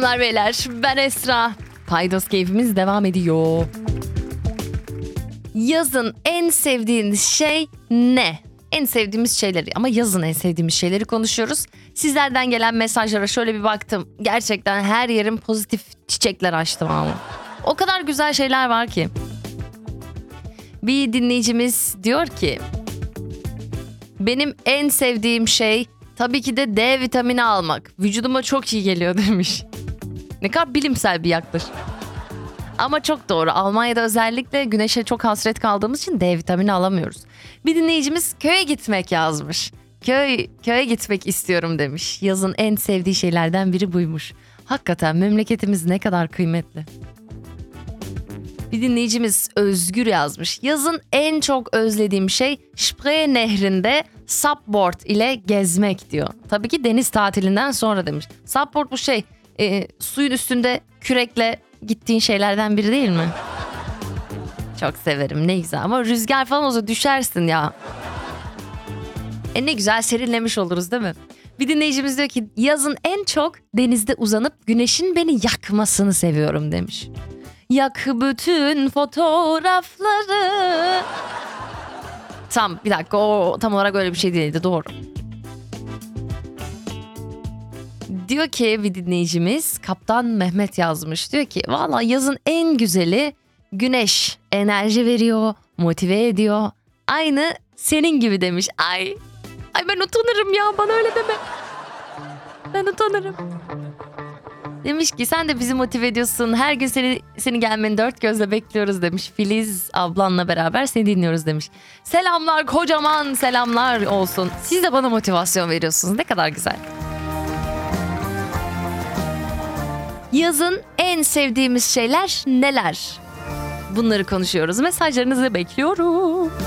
Hanımlar beyler, ben Esra. Paydos keyfimiz devam ediyor. Yazın en sevdiğiniz şey ne? En sevdiğimiz şeyleri, ama yazın en sevdiğimiz şeyleri konuşuyoruz. Sizlerden gelen mesajlara şöyle bir baktım. Gerçekten her yerim pozitif çiçekler açtı ama. O kadar güzel şeyler var ki. Bir dinleyicimiz diyor ki, benim en sevdiğim şey tabii ki de D vitamini almak. Vücuduma çok iyi geliyor demiş. Ne kadar bilimsel bir yaklaşım. Ama çok doğru. Almanya'da özellikle güneşe çok hasret kaldığımız için D vitamini alamıyoruz. Bir dinleyicimiz köye gitmek yazmış. Köye gitmek istiyorum demiş. Yazın en sevdiği şeylerden biri buymuş. Hakikaten memleketimiz ne kadar kıymetli. Bir dinleyicimiz Özgür yazmış. Yazın en çok özlediğim şey Spree Nehri'nde supboard ile gezmek diyor. Tabii ki deniz tatilinden sonra demiş. Supboard bu suyun üstünde kürekle gittiğin şeylerden biri değil mi? Çok severim, ne güzel, ama rüzgar falan olsa düşersin ya. Ne güzel serinlemiş oluruz değil mi? Bir dinleyicimiz diyor ki yazın en çok denizde uzanıp güneşin beni yakmasını seviyorum demiş. Yak bütün fotoğrafları. Bir dakika, o tam olarak öyle bir şey değildi, doğru. Diyor ki bir dinleyicimiz, Kaptan Mehmet yazmış. Diyor ki valla yazın en güzeli güneş, enerji veriyor, motive ediyor. Aynı senin gibi demiş. Ay ben utanırım ya, bana öyle deme. Ben utanırım. Demiş ki sen de bizi motive ediyorsun. Her gün seni gelmeni dört gözle bekliyoruz demiş. Filiz ablanla beraber seni dinliyoruz demiş. Selamlar, kocaman selamlar olsun. Siz de bana motivasyon veriyorsunuz. Ne kadar güzel. Yazın en sevdiğimiz şeyler neler? Bunları konuşuyoruz. Mesajlarınızı bekliyorum.